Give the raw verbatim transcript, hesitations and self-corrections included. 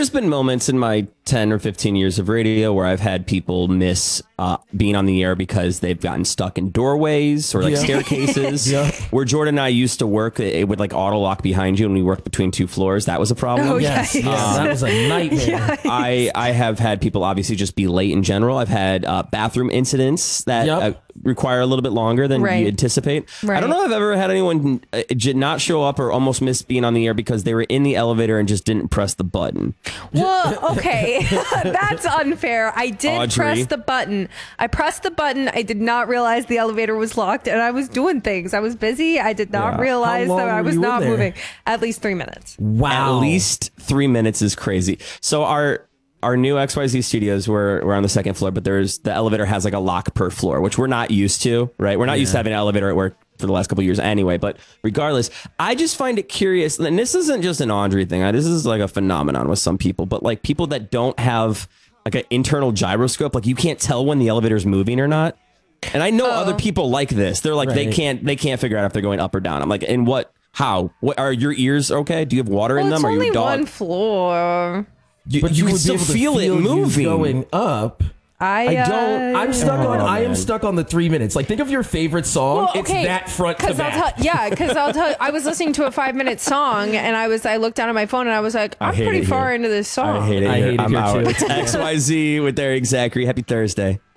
there's been moments in my ten or fifteen years of radio where I've had people miss uh, being on the air because they've gotten stuck in doorways or like Yeah. staircases. Yeah. Where Jordan and I used to work, it would like auto lock behind you and we worked between two floors. That was a problem. Oh, Yes, Yikes. yes, that was a nightmare. Yikes. I, I have had people obviously just be late in general. I've had uh, bathroom incidents that Yep. uh, require a little bit longer than Right. you anticipate. I Right. don't know if I've ever had anyone uh, j- not show up or almost miss being on the air because they were in the elevator and just didn't press the button. Well, okay. That's unfair. I did Audrey. press the button. I pressed the button. I did not realize the elevator was locked and I was doing things. I was busy. I did not Yeah. realize How that long I were was you in not there? moving. At least three minutes. Wow. At least three minutes is crazy. So our our new X Y Z studios, we're, we're on the second floor, but there's the elevator has like a lock per floor, which we're not used to, right? We're not used to having an elevator at work for the last couple of years anyway. But regardless, I just find it curious. And this isn't just an Audrey thing. This is like a phenomenon with some people, but like people that don't have like an internal gyroscope, like you can't tell when the elevator's moving or not. And I know Oh. other people like this. They're like, they Right. can't, they can't figure out if they're going up or down. I'm like, in what, how, what are your ears okay? Do you have water Well, in it's them? Are only you a dog? one floor. You, But you, you, can would still be able to feel, it you moving. going up. I, I don't- uh, I'm stuck on. Oh, I am man. stuck on the three minutes. Like, think of your favorite song. Well, It's okay, that front to 'cause I'll back. tell, yeah, because I'll tell you, I was listening to a five minute song and I was I looked down at my phone and I was like, I I'm hate pretty it far here. into this song. I hate it. I here. hate it I'm here out. too. It's X Y Z with Eric Zachary. Happy Thursday.